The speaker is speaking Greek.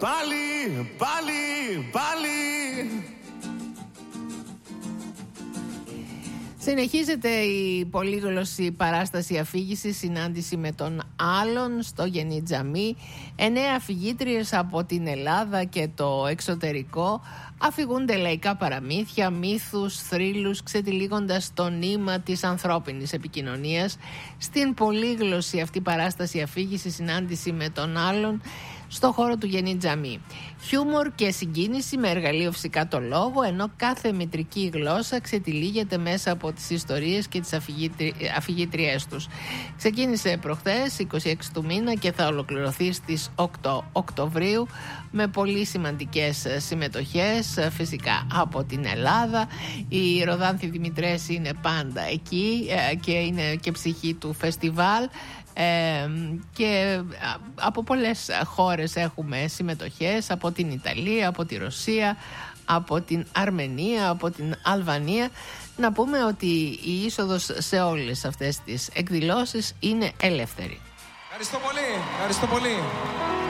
πάλι, πάλι, πάλι. Συνεχίζεται η πολύγλωση παράσταση αφήγηση, συνάντηση με τον άλλον στο Γενιτζαμί. 9 αφηγήτριες από την Ελλάδα και το εξωτερικό αφηγούνται λαϊκά παραμύθια, μύθους, θρύλους, ξετυλίγοντας το νήμα της ανθρώπινης επικοινωνίας στην πολύγλωση αυτή παράσταση αφήγηση, συνάντηση με τον άλλον στο χώρο του Γενιτζαμί. Χιούμορ και συγκίνηση με εργαλείο φυσικά το λόγο, ενώ κάθε μητρική γλώσσα ξετυλίγεται μέσα από τις ιστορίες και τις αφηγήτριές τους. Ξεκίνησε προχθές 26 του μήνα και θα ολοκληρωθεί στις 8 Οκτωβρίου με πολύ σημαντικές συμμετοχές φυσικά από την Ελλάδα. Η Ροδάνθη Δημητρέση είναι πάντα εκεί και είναι και ψυχή του φεστιβάλ. Και από πολλές χώρες έχουμε συμμετοχές, από την Ιταλία, από τη Ρωσία, από την Αρμενία, από την Αλβανία. Να πούμε ότι η είσοδος σε όλες αυτές τις εκδηλώσεις είναι ελεύθερη. Ευχαριστώ πολύ, ευχαριστώ πολύ.